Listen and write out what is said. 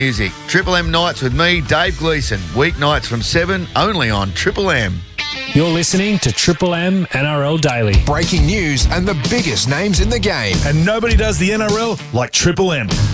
Music. Triple M Nights with me, Dave Gleeson. Weeknights from 7, only on Triple M. You're listening to Triple M NRL Daily. Breaking news and the biggest names in the game. And nobody does the NRL like Triple M.